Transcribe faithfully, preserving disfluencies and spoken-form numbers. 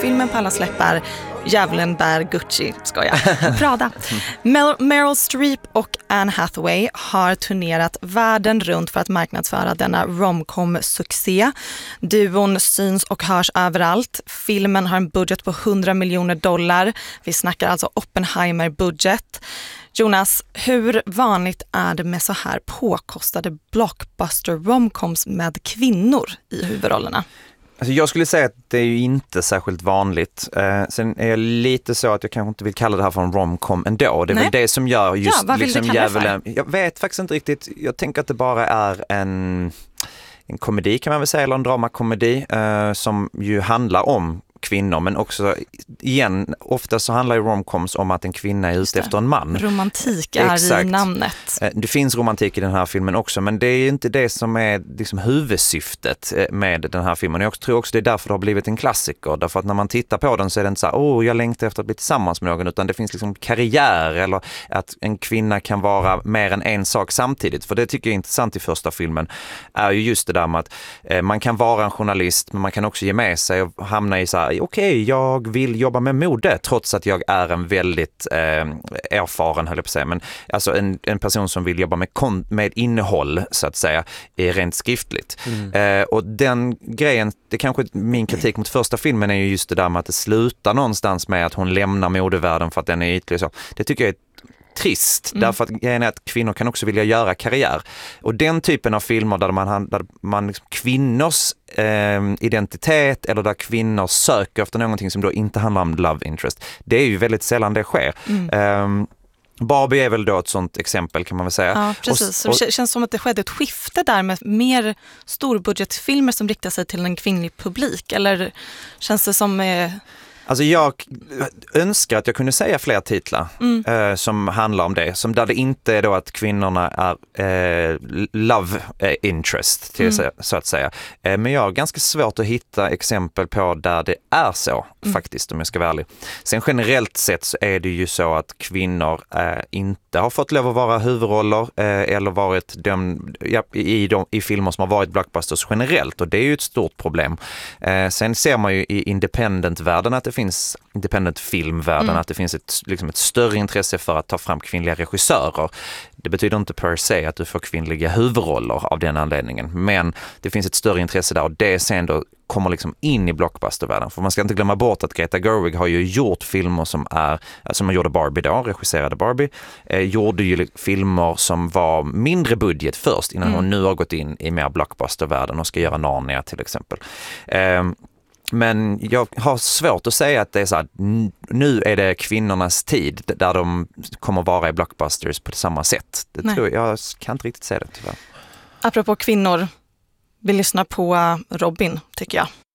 filmen på alla släppar Djävulen bär Gucci, ska jag. Prada. Mel- Meryl Streep och Anne Hathaway har turnerat världen runt för att marknadsföra denna romcom-succé. Duon syns och hörs överallt. Filmen har en budget på hundra miljoner dollar. Vi snackar alltså Oppenheimer-budget. Jonas, hur vanligt är det med så här påkostade blockbuster romcoms med kvinnor i huvudrollerna? Alltså jag skulle säga att det är ju inte särskilt vanligt. Eh, sen är jag lite så att jag kanske inte vill kalla det här för en romcom ändå. Det är Nej. väl det som gör just... Ja, vad vill liksom, du kalla det djävulen. Jag vet faktiskt inte riktigt. Jag tänker att det bara är en, en komedi kan man väl säga, eller en dramakomedi eh, som ju handlar om kvinnor, men också igen, ofta så handlar ju romcoms om att en kvinna är ute efter en man. Romantik är Exakt. i namnet. Det finns romantik i den här filmen också, men det är inte det som är liksom huvudsyftet med den här filmen. Jag tror också det är därför det har blivit en klassiker, därför att när man tittar på den så är det inte så här, åh, jag längtar efter att bli tillsammans med någon, utan det finns liksom karriär eller att en kvinna kan vara mer än en sak samtidigt. För det tycker jag är intressant i första filmen, är ju just det där med att eh, man kan vara en journalist, men man kan också ge med sig och hamna i så här, okej, okay, jag vill jobba med mode trots att jag är en väldigt eh, erfaren, höll jag på att säga, men alltså en, en person som vill jobba med, kon- med innehåll så att säga, är rent skriftligt. Mm. Eh, och den grejen, det kanske min kritik mot första filmen är ju just det där med att det slutar någonstans med att hon lämnar modevärlden för att den är ytlig. Så. Det tycker jag är trist, mm. därför att grejen är att kvinnor kan också vilja göra karriär. Och den typen av filmer där man, där man liksom, kvinnors eh, identitet eller där kvinnor söker efter någonting som då inte handlar om love interest, det är ju väldigt sällan det sker. Mm. Eh, Barbie är väl då ett sånt exempel kan man väl säga. Ja, precis. Och, och, det känns som att det skedde ett skifte där med mer storbudgetfilmer som riktar sig till en kvinnlig publik. Eller känns det som... Eh, Alltså jag önskar att jag kunde säga fler titlar mm. eh, som handlar om det. Som där det inte är då att kvinnorna är eh, love interest till, mm. så att säga. Eh, men jag har ganska svårt att hitta exempel på där det är så mm. faktiskt, om jag ska vara ärlig. Sen generellt sett så är det ju så att kvinnor eh, inte har fått lov att vara huvudroller eh, eller varit döm, ja, i, de, i filmer som har varit blockbusters generellt. Och det är ju ett stort problem. Eh, sen ser man ju i independent-världen att det finns independent filmvärlden, mm. att det finns ett, liksom ett större intresse för att ta fram kvinnliga regissörer. Det betyder inte per se att du får kvinnliga huvudroller av den anledningen, men det finns ett större intresse där och det sen då kommer liksom in i blockbustervärlden. För man ska inte glömma bort att Greta Gerwig har ju gjort filmer som är, som man gjorde Barbie då, regisserade Barbie, eh, gjorde ju filmer som var mindre budget först innan mm. hon nu har gått in i mer blockbustervärlden och ska göra Narnia till exempel. Eh, Men jag har svårt att säga att det är så här, nu är det kvinnornas tid där de kommer vara i blockbusters på samma sätt. Det tror jag, jag kan inte riktigt säga det tyvärr. Apropå kvinnor, vi lyssnar på Robin tycker jag.